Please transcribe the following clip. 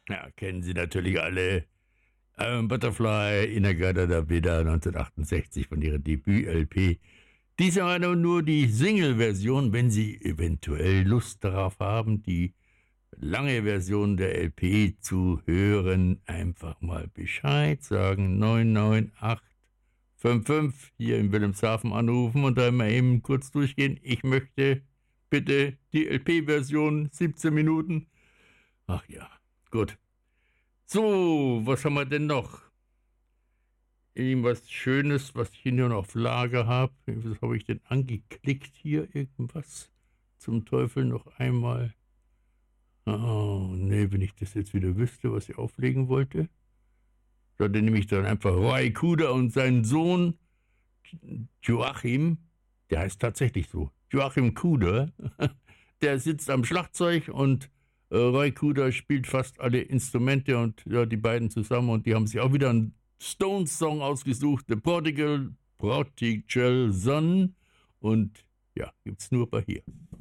Ja, kennen Sie natürlich alle. Butterfly, Inagada Davida 1968 von ihrer Debüt-LP. Diese war nur die Single-Version. Wenn Sie eventuell Lust darauf haben, die lange Version der LP zu hören, einfach mal Bescheid sagen. 99855 hier in Wilhelmshaven anrufen und dann mal eben kurz durchgehen. Ich möchte bitte die LP-Version, 17 Minuten. Ach ja, gut. So, was haben wir denn noch? Irgendwas Schönes, was ich hier nur noch auf Lager habe. Was habe ich denn angeklickt hier? Irgendwas zum Teufel noch einmal. Oh, nee, wenn ich das jetzt wieder wüsste, was ich auflegen wollte. Sollte nämlich dann einfach Roy Kuder und sein Sohn Joachim, der heißt tatsächlich so, Joachim Kuder, der sitzt am Schlagzeug und Roy Kuder spielt fast alle Instrumente und ja, die beiden zusammen und die haben sich auch wieder einen Stones-Song ausgesucht, The Prodigal Son und ja, gibt's nur bei hier.